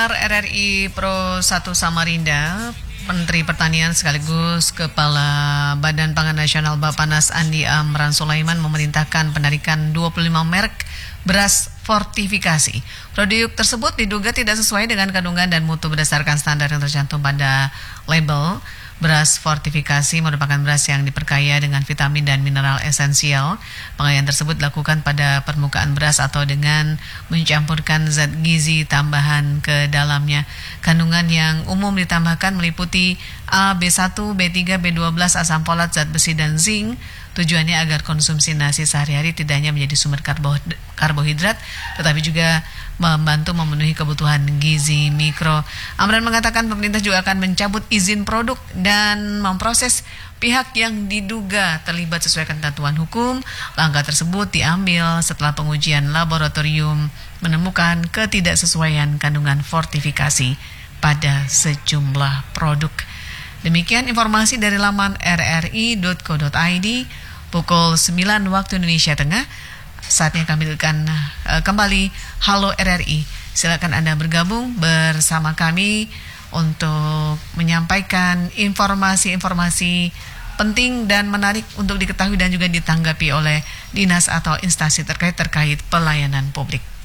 Pendengar RRI Pro 1 Samarinda, Menteri Pertanian sekaligus Kepala Badan Pangan Nasional Bappenas Andi Amran Sulaiman memerintahkan penarikan 25 merek beras fortifikasi. Produk tersebut diduga tidak sesuai dengan kandungan dan mutu berdasarkan standar yang tercantum pada label. Beras fortifikasi merupakan beras yang diperkaya dengan vitamin dan mineral esensial. Pengayaan tersebut dilakukan pada permukaan beras atau dengan mencampurkan zat gizi tambahan ke dalamnya. Kandungan yang umum ditambahkan meliputi A, B1, B3, B12, asam folat, zat besi, dan zinc. Tujuannya agar konsumsi nasi sehari-hari tidak hanya menjadi sumber karbohidrat, tetapi juga membantu memenuhi kebutuhan gizi mikro. Amran mengatakan pemerintah juga akan mencabut izin produk dan memproses pihak yang diduga terlibat sesuai ketentuan hukum. Langkah tersebut diambil setelah pengujian laboratorium menemukan ketidaksesuaian kandungan fortifikasi pada sejumlah produk. Demikian informasi dari laman rri.co.id pukul 9 waktu Indonesia Tengah. Saatnya kami akan kembali Halo RRI. Silakan Anda bergabung bersama kami untuk menyampaikan informasi-informasi penting dan menarik untuk diketahui dan juga ditanggapi oleh dinas atau instansi terkait pelayanan publik.